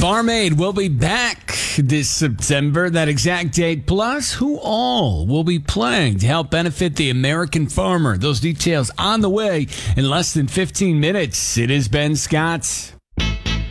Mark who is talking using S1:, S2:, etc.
S1: Farm Aid will be back this September, that exact date, plus who all will be playing to help benefit the American farmer. Those details on the way in less than 15 minutes. It is Ben Scott.